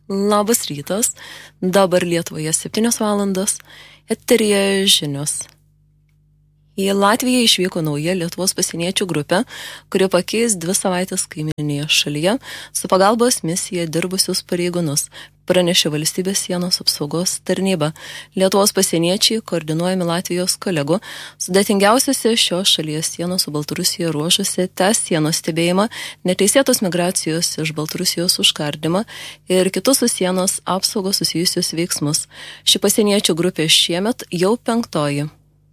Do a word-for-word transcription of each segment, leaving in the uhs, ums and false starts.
Labas rytas, dabar Lietuvoje septynios valandos, eteryje žinios. Į Latviją išvyko nauja Lietuvos pasieniečių grupė, kuri pakeis dvi savaitės kaimyninėje šalyje su pagalbos misija dirbusius pareigūnus, pranešė Valstybės sienos apsaugos tarnyba. Lietuvos pasieniečiai koordinuojami Latvijos kolegų, sudėtingiausiose šios šalies sienos su Baltarusija ruožuose tęs sienos stebėjimą, neteisėtos migracijos iš Baltarusijos užkardymą ir kitus su sienos apsaugos susijusius veiksmus. Ši pasieniečių grupė šiemet jau penktoji.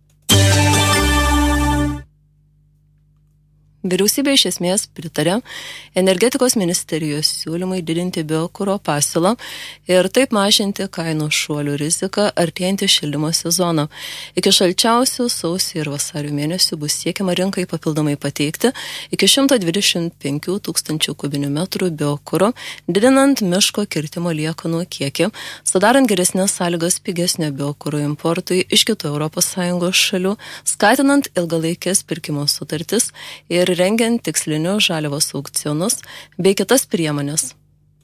Vyriausybė iš esmės pritarė energetikos ministerijos siūlymai didinti biokuro pasiūlą ir taip mažinti kainų šuolių riziką artėjantį šildymo sezoną. Iki šalčiausių sausio ir vasario mėnesių bus siekiama rinkai papildomai pateikti iki šimto dvidešimt penkių tūkstančių kubinių metrų biokuro, didinant miško kirtimo liekanų kiekį, sudarant geresnės sąlygas pigesnio biokuro importui iš kitų Europos Sąjungos šalių, skatinant ilgalaikės pirkimo sutartis ir rengiant tikslinius žaliavos aukcionus bei kitas priemonės.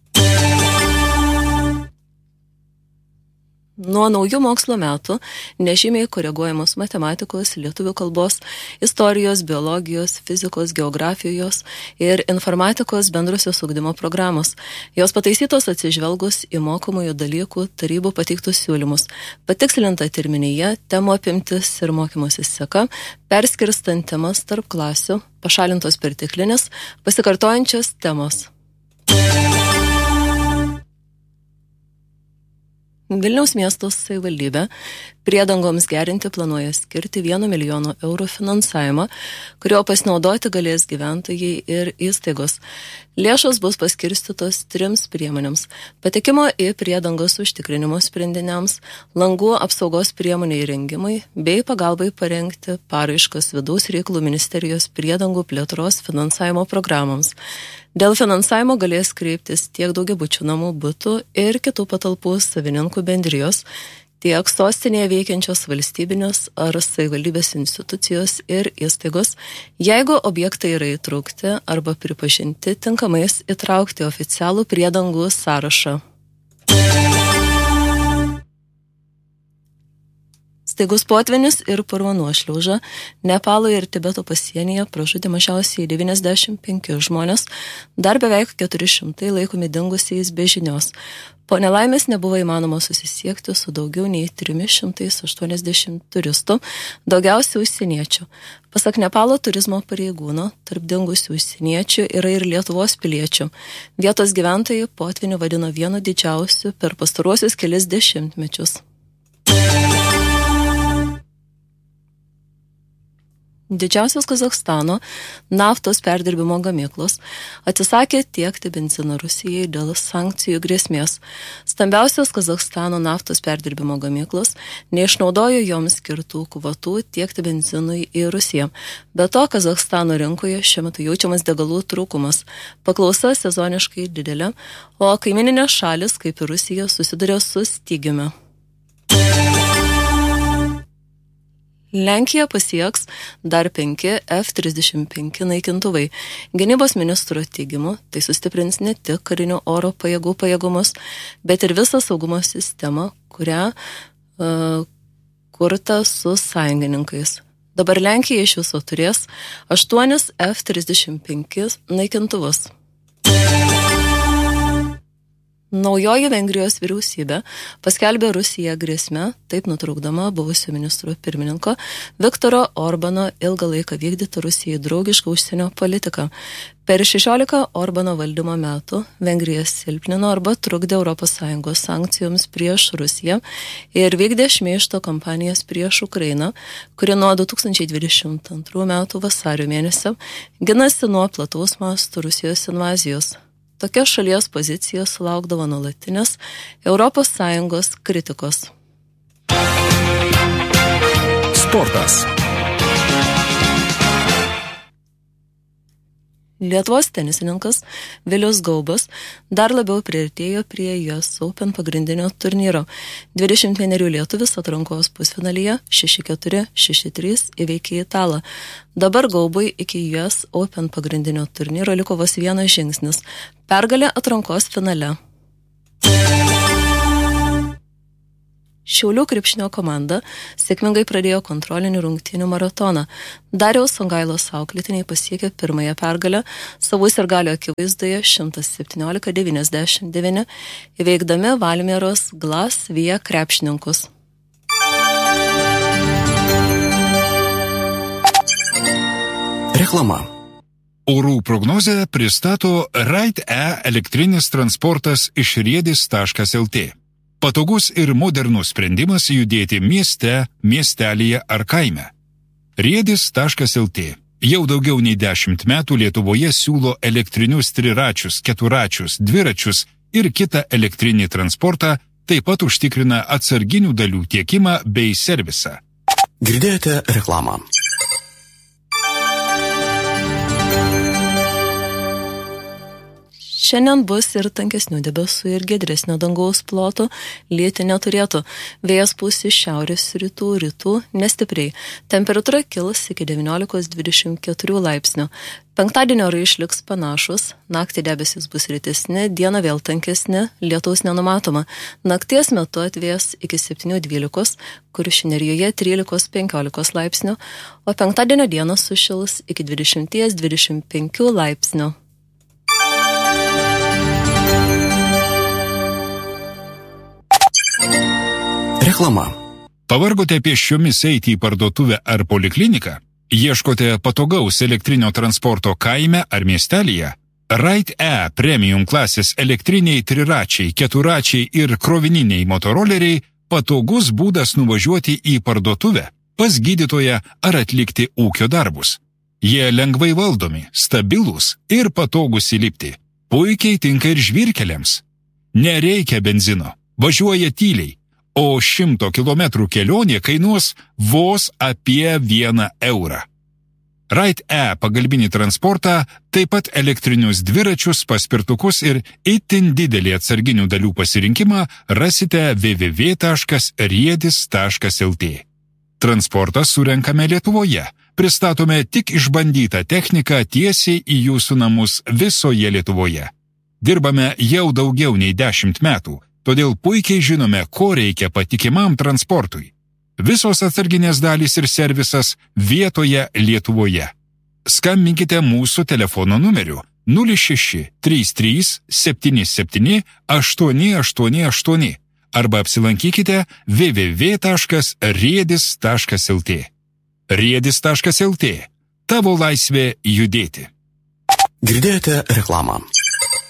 Nuo naujų mokslo metų nežymiai koreguojamos matematikos, lietuvių kalbos, istorijos, biologijos, fizikos, geografijos ir informatikos bendrosios ugdymo programos. Jos pataisytos atsižvelgus į mokomųjų dalykų tarybų pateiktus siūlymus, patikslinta terminija, temų apimtis ir mokymosi seka, perskirstant temas tarp klasių, pašalintos perteklinės, pasikartojančios temos. Vilniaus miesto savivaldybė priedangoms gerinti planuoja skirti vieno milijono eurų finansavimą, kurio pasinaudoti galės gyventojai ir įstaigos. Lėšos bus paskirstytos trims priemonėms – patekimo į priedangos užtikrinimo sprendiniams, langų apsaugos priemonių įrengimui bei pagalbai parengti paraiškas Vidaus reikalų ministerijos priedangų plėtros finansavimo programoms. Dėl finansavimo galės kreiptis tiek daugiabučių namų, butų ir kitų patalpų savininkų bendrijos, tiek sostinėje veikiančios valstybinės ar savivaldybės institucijos ir įstaigos, jeigu objektai yra įtraukti arba pripažinti tinkamais įtraukti oficialų priedangų sąrašą. Staigus potvynis ir purvo nuošliauža Nepalo ir Tibeto pasienyje pražudė mažiausiai devyniasdešimt penki žmonės, dar beveik keturi šimtai laikomi dingusiais be žinios. Po nelaimės nebuvo įmanoma susisiekti su daugiau nei trimis šimtais aštuoniasdešimt turistų, daugiausiai užsieniečių. Pasak Nepalo turizmo pareigūno, tarp dingusių užsieniečių yra ir Lietuvos piliečių. Vietos gyventojai potvynį vadino vienu didžiausiu per pastaruosius kelis dešimtmečius. Didžiausios Kazachstano naftos perdirbimo gamyklos atsisakė tiekti benziną Rusijai dėl sankcijų grėsmės. Stambiausios Kazachstano naftos perdirbimo gamyklos neišnaudojo joms skirtų kvotų tiekti benzinui į Rusiją. Be to, Kazachstano rinkoje šiuo metu jaučiamas degalų trūkumas. Paklausa sezoniškai didelė, o kaimininės šalis, kaip ir Rusija, susiduria su stygiumi. Lenkija pasieks dar penki F trisdešimt penki naikintuvai. Gynybos ministro teigimu, tai sustiprins ne tik karinių oro pajėgų pajėgumus, bet ir visą saugumo sistemą, kurią uh, kurta su sąjungininkais. Dabar Lenkija iš viso turės aštuonis F trisdešimt penki naikintuvus. Naujoji Vengrijos vyriausybė paskelbė Rusiją grėsme, taip nutraukdama buvusio ministro pirmininko Viktoro Orbano ilgą laiką vykdyti Rusijai draugišką užsienio politiką. Per šešiolika Orbano valdymo metų Vengrija silpnino arba trukdė Europos Sąjungos sankcijoms prieš Rusiją ir vykdė šmeižto kampanijas prieš Ukrainą, kuri nuo du tūkstančiai dvidešimt antrų metų vasario mėnesio ginasi nuo plataus masto Rusijos invazijos. Tokia šalies pozicija sulaukdavo nuolatinės Europos Sąjungos kritikos. Sportas. Lietuvos tenisininkas Vilius Gaubas dar labiau priartėjo prie U S Open pagrindinio turnyro. dvidešimt vienerių lietuvis atrankos pusfinalyje šeši keturi šeši trys įveikė Italą. Dabar Gaubui iki U S Open pagrindinio turnyro liko vos vienas žingsnis – pergalė atrankos finale. Šiaulių krepšinio komanda sėkmingai pradėjo kontrolinių rungtynių maratoną. Dariaus Songailos auklėtiniai pasiekė pirmąją pergalę savų sirgalio akivaizdoje šimtas septyniolika devyniasdešimt devyni, įveikdami Valmieros Glas Via krepšininkus. Reklama. Orų prognozę pristato Ride-E elektrinis transportas iš riedis taškas lt. Patogus ir modernus sprendimas judėti mieste, miestelyje ar kaime. riedis taškas lt. Jau daugiau nei dešimt metų Lietuvoje siūlo elektrinius triračius, keturačius, dviračius ir kitą elektrinį transportą, taip pat užtikrina atsarginių dalių tiekimą bei servisą. Girdėjote reklamą. Šiandien bus ir tankesnių debesų ir giedresnio dangaus ploto, lieti neturėtų. Vėjas pūs iš šiaurės rytų, rytų nestipriai. Temperatūra kils iki devyniolika dvidešimt keturi laipsnių. Penktadienio orai išliks panašus, naktį debesys bus rytesni, diena vėl tankesni, lietaus nenumatoma. Nakties metu atvės iki septynių dvylikos, Kuršių Nerijoje trylika penkiolika laipsnių, o penktadienio dieną sušils iki dvidešimt dvidešimt penki laipsnių. Reklama. Pavargote pėsčiomis eiti į parduotuvę ar polikliniką? Ieškote patogaus elektrinio transporto kaime ar miestelyje? Ride-E premium klasės elektriniai triračiai, keturačiai ir krovininiai motoroleriai patogus būdas nuvažiuoti į parduotuvę, pas gydytoją ar atlikti ūkio darbus. Jie lengvai valdomi, stabilūs ir patogus įlipti. Puikiai tinka ir žvyrkeliams. Nereikia benzino, važiuoja tyliai. O šimto kilometrų kelionė kainuos vos apie vieną eurą. Ride-E pagalbinį transportą, taip pat elektrinius dviračius, paspirtukus ir itin didelį atsarginių dalių pasirinkimą rasite w w w taškas riedis taškas lt. Transportą surenkame Lietuvoje. Pristatome tik išbandytą techniką tiesiai į jūsų namus visoje Lietuvoje. Dirbame jau daugiau nei dešimt metų. Todėl puikiai žinome, ko reikia patikimam transportui. Visos atsarginės dalys ir servisas vietoje Lietuvoje. Skambinkite mūsų telefono numeriu nulis šeši trys trys septyni septyni aštuoni aštuoni aštuoni arba apsilankykite w w w taškas riedis taškas lt. riedis taškas lt. Tavo laisvė judėti. Girdėjote reklamą.